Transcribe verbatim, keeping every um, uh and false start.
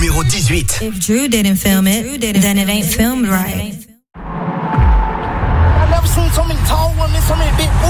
numéro dix-huit. If Drew didn't film it, then it ain't filmed right. I've never seen so many tall women, so many big